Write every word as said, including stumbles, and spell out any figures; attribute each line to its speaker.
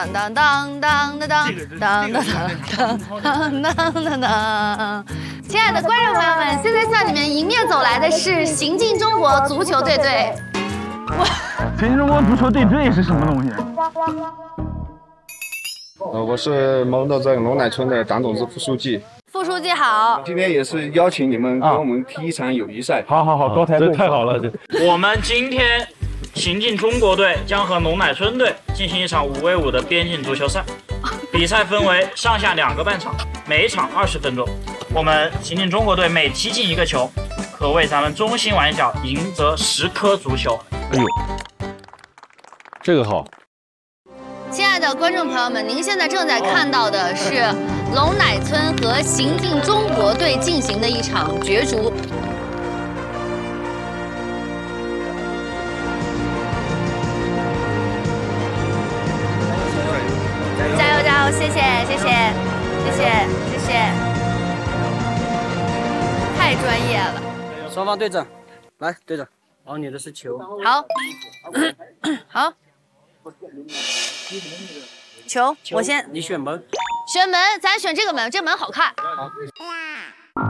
Speaker 1: 当当当当当当当当当当当当。亲爱的观众朋友们，现在向你们迎面走来的是行进中国足球队队。
Speaker 2: 我行进中国足球队队是什么东西？
Speaker 3: 呃，我是蒙头镇龙乃村的党董事副书记。
Speaker 1: 副书记好，
Speaker 3: 今天也是邀请你们跟我们踢一场友谊赛。
Speaker 2: 好好好，高抬贵，太好了！这
Speaker 4: 我们今天行进中国队将和龙乃村队进行一场五 v 五的边境足球赛，比赛分为上下两个半场，每场二十分钟。我们行进中国队每踢进一个球，可为咱们中心玩小赢得十颗足球。
Speaker 2: 哎呦，这个好。
Speaker 1: 亲爱的观众朋友们，您现在正在看到的是龙乃村和行进中国队进行的一场角逐。加油加油！谢谢谢谢谢谢谢谢，太专业了。
Speaker 5: 双方对阵，来队长，哦，你的是球。
Speaker 1: 好，好。球，我先。
Speaker 5: 你选门。
Speaker 1: 选门，咱选这个门，这门好看。
Speaker 5: 好。